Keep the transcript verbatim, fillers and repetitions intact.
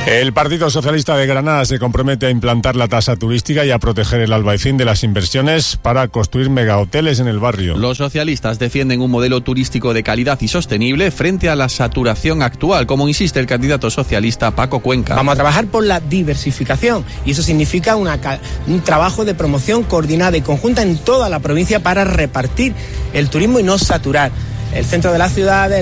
El Partido Socialista de Granada se compromete a implantar la tasa turística y a proteger el Albaicín de las inversiones para construir megahoteles en el barrio. Los socialistas defienden un modelo turístico de calidad y sostenible frente a la saturación actual, como insiste el candidato socialista Paco Cuenca. Vamos a trabajar por la diversificación y eso significa una, un trabajo de promoción coordinada y conjunta en toda la provincia para repartir el turismo y no saturar el centro de la ciudad.